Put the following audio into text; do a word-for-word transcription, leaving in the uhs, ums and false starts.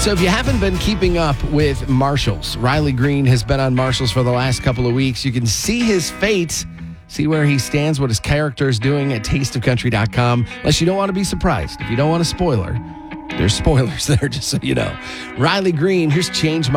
So if you haven't been keeping up with Marshalls, Riley Green has been on Marshalls for the last couple of weeks. You can see his fate, see where he stands, what his character is doing at taste of country dot com. Unless you don't want to be surprised. If you don't want a spoiler, there's spoilers there, just so you know. Riley Green, here's Change My